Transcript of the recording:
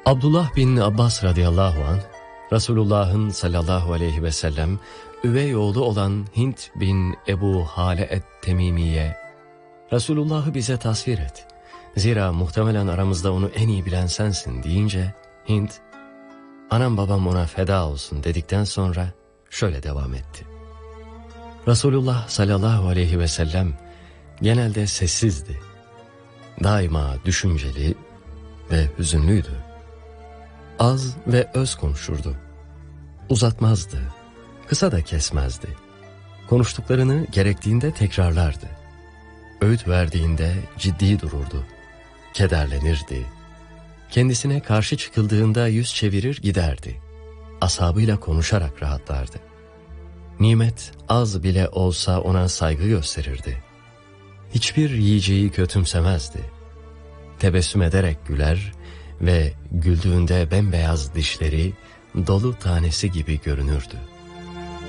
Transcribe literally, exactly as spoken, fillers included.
Abdullah bin Abbas radıyallahu anh, Resulullah'ın sallallahu aleyhi ve sellem üvey oğlu olan Hint bin Ebu Hale et-Temimiye, Resulullah'ı bize tasvir et. Zira muhtemelen aramızda onu en iyi bilen sensin deyince, Hint, anam babam ona feda olsun dedikten sonra şöyle devam etti. Resulullah sallallahu aleyhi ve sellem genelde sessizdi. Daima düşünceli ve hüzünlüydü. Az ve öz konuşurdu. Uzatmazdı, kısa da kesmezdi. Konuştuklarını gerektiğinde tekrarlardı. Öğüt verdiğinde ciddi dururdu. Kederlenirdi. Kendisine karşı çıkıldığında yüz çevirir giderdi. Ashabıyla konuşarak rahatlardı. Nimet az bile olsa ona saygı gösterirdi. Hiçbir yiyeceği kötümsemezdi. Tebessüm ederek güler ve güldüğünde bembeyaz dişleri dolu tanesi gibi görünürdü.